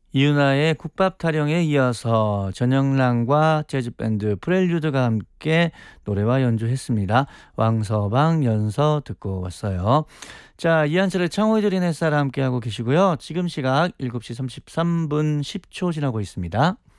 이윤아의 국밥 타령에 이어서 전영랑과 재즈밴드 프렐류드가 함께 노래와 연주했습니다. 왕서방 연서 듣고 왔어요. 자, 이한철의 창호이 들인 햇살 함께하고 계시고요. 지금 시각 7시 33분 10초 지나고 있습니다.